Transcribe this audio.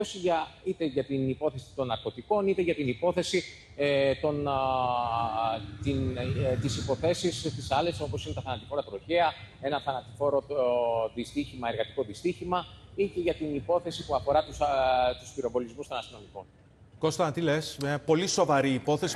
είτε για την υπόθεση των ναρκωτικών, είτε για την υπόθεση τις υποθέσεις τις άλλες, όπως είναι τα θανατηφόρα τροχαία, ένα θανατηφόρο δυστύχημα, εργατικό δυστύχημα, ή και για την υπόθεση που αφορά τους πυροβολισμούς των αστυνομικών. Κώστα, τι λες, μια πολύ σοβαρή υπόθεση.